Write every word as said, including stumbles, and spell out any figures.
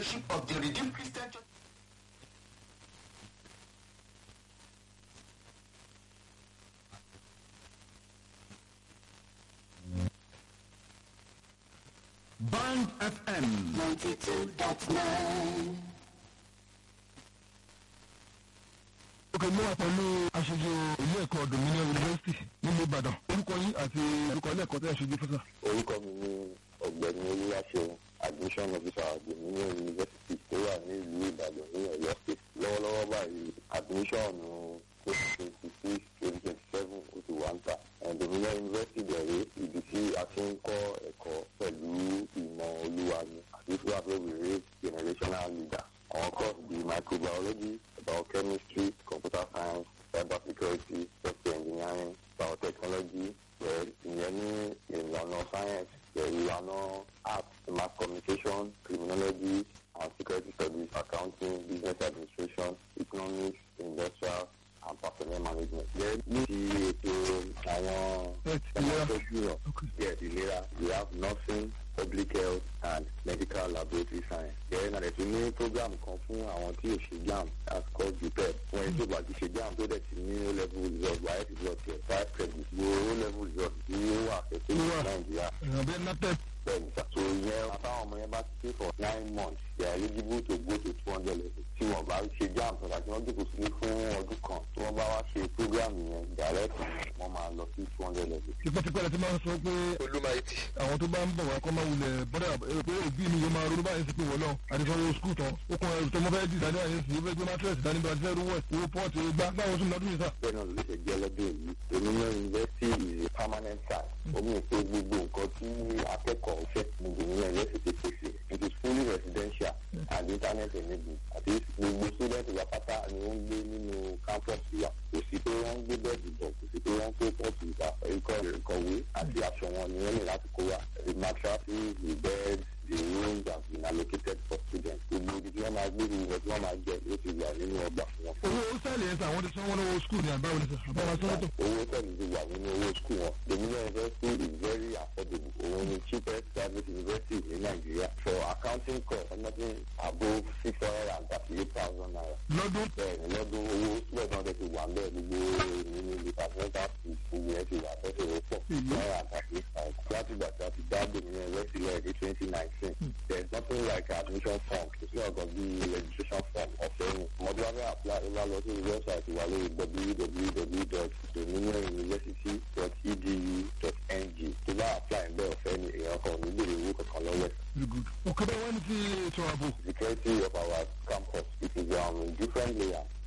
of the Redeemed Christian Church. Band F M ninety-two point nine. ok mo wà pẹ̀lú aṣojú ilé ẹ̀kọ́ Dominion University nílùú Ìbàdàn orúkọ yín àti orúkọ ilé ẹ̀kọ́ tẹ́ ẹ ṣojú fúnṣà. orúkọ mi ni ọ̀gbẹ́ni olúwaṣeun admission officer Dominion University tó wà ní ìlú Ìbàdàn ní Ọ̀yọ́ state lọ́wọ́lọ́wọ́ báyìí admission twenty twenty six twenty twenty seven ó ti wà ń tà Dominion University bẹ̀rẹ̀ ibi tí a ti ń kọ́ ẹ̀kọ́ pẹ̀lú ìmọ̀ olúwa ni àti fún àbẹ̀wéré generational leader àwọn course bíi microbiology biochemistry computer science cyber security software engineering biotechnology ìyẹn ní ìlànà science ìlànà arts mass communication criminology and security studies accounting business administration economics industrial and personnel management. Then ní ti ètò àwọn ẹ̀ẹ́dẹ́gbẹ̀rún yẹn ìlera we have nursing public health and medical laboratory science. Then àdè tún ní program kan fún àwọn tí ò ṣe jam as called prepare fún ẹni tó bá ti ṣe jam tó dẹ̀ ti ní o level result wáyé result yẹn five credit gbogbo o level result tí ó wà fẹ́ẹ́ ní Nàìjíríà. ìrànbẹ́ napep. Bẹ́ẹ̀ni sá. So ìyẹn àtàwọn ọmọ yẹn bá ti ṣe for nine months they are eligible to go to two hundred level. Tí wọ́n bá ṣe jam sọ̀rọ̀ àti wọ́n dìbò sílé fún ọdún kan tí wọ́n bá wá ṣe program yẹn direct wọ́n máa lọ sí two hundred level. tipẹ́tipẹ́ la ti máa ń sọ pé olùmọ̀ẹ́tì. àwọn tó bá ń bọ̀ wá kọ́ máa wulẹ̀ bọ́dà pé òbí mi yóò máa ronú báyìí sí pé wọ́n náà àdìsọ́wọ́ skul tán ó kàn ẹ̀rù tó mọ́ fẹ́ẹ́ dìdá ní àyè sí ó fẹ́ gbé mátírẹ̀sì dání bá fẹ́ẹ́ rúwẹ̀ owó pọ́ọ̀tì gbá báwọn tún lọ́dún yìí sá. bẹ́ẹ̀ náà ló ṣe jẹ́ lọ́dún yìí Dominion University is a permanent site. omi ìpè gbogbo nǹkan tí akẹ́kọ̀ọ́ fẹ́ ní Dominion University pèsè it is fully residential and internet enabled àti gbogbo student ìwà pátá ni ó ń gbé nínú campus wa kò sí pé wọ́n ń gbé bẹ́ẹ̀dì bọ̀ kò sí pé wọ́n ń kó pọ́ọ̀tù ìgbà ikọ̀ ìkọ̀wé àti aṣọ wọn ni wọ́n ní láti kó wa the mattresses the beds the rooms have been allocated for students. gbogbo ibi tí wọ́n máa gbé ìwé tí wọ́n máa jẹ ló ti wà nínú ọgbà fún wọn. owó sẹ́ẹ̀lì ẹ̀ sà àwọn ti sanwó lọ́wọ́ skul ní àbáwọ̀ ní sà àbáwọ̀ sọ́tọ̀. owó sẹ́ẹ̀lì ti wà nínú owó skul wọn. Dominion University is very affordable. òun ni cheapest private university in Nigeria for accounting course nothing above six hundred and thirty-eight thousand naira. lọ́dún. bẹ́ẹ̀ni lọ́dún owó sílẹ̀ náà lè ti wà ń bẹ́ẹ̀ gbogbo nínú departmental fees gbogbo ẹ̀ ti wà tẹ́sí rẹ̀ pọ̀ náírà àtàkì láti gbà tí a ti dá Dominion University lẹ́yìn ní twenty nineteen. there is nothing like admission form kò sí ọ̀gàn bíi registration form ọ̀fẹ́ ni. ọmọdé wa fẹ́ apply ó bá lọ sí website wa lórí w w w dot dominion university dot e d u dot n g tó bá apply ń bẹ́ ọ̀fẹ́ ni èèyàn kan ò ní béèrè owó kankan lọ́wọ́ ẹ̀. òkè bá wọ́n ní ti ètò ààbò. security of our campus it is um, different layers.